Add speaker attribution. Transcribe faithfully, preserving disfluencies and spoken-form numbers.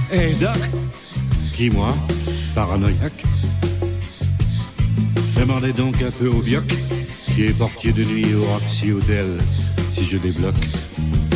Speaker 1: Eh, Doc.
Speaker 2: Qui, moi? Paranoïaque? Demandez donc un peu au Bioc, qui est portier de nuit au Roxy Hotel, si je débloque.